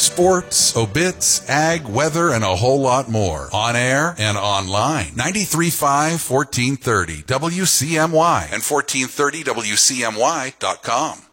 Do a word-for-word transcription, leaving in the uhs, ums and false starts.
Sports, obits, ag, weather, and a whole lot more. On air and online. ninety-three point five, fourteen thirty W C M Y and fourteen thirty W C M Y dot com.